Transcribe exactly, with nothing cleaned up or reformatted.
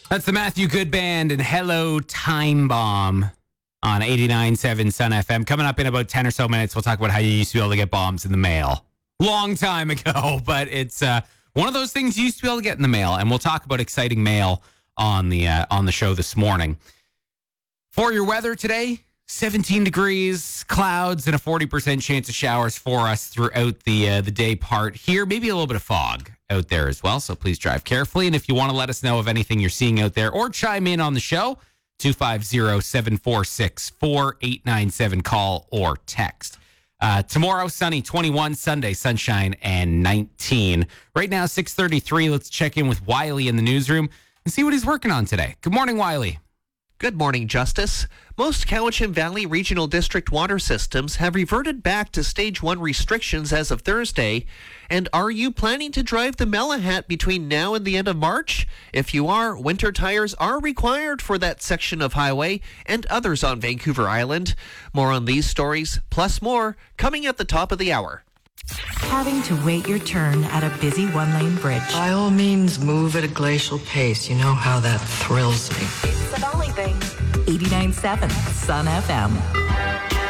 That's the Matthew Good Band and Hello Time Bomb on eighty-nine point seven Sun F M. Coming up in about ten or so minutes, we'll talk about how you used to be able to get bombs in the mail. Long time ago, but it's uh, one of those things you used to be able to get in the mail, and we'll talk about exciting mail on the uh, on the show this morning. For your weather today, seventeen degrees, clouds, and a forty percent chance of showers for us throughout the uh, the day part here. Maybe a little bit of fog out there as well, so please drive carefully. And if you want to let us know of anything you're seeing out there or chime in on the show, two five zero, seven four six, four eight nine seven, call or text. Uh, tomorrow, sunny, twenty-one, Sunday, sunshine, and nineteen. Right now, six thirty-three. Let's check in with Wiley in the newsroom and see what he's working on today. Good morning, Wiley. Good morning, Justice. Most Cowichan Valley Regional District water systems have reverted back to Stage one restrictions as of Thursday. And are you planning to drive the Malahat between now and the end of March? If you are, winter tires are required for that section of highway and others on Vancouver Island. More on these stories, plus more, coming at the top of the hour. Having to wait your turn at a busy one-lane bridge. By all means, move at a glacial pace. You know how that thrills me. It's the Valley Thing. eighty-nine point seven Sun F M.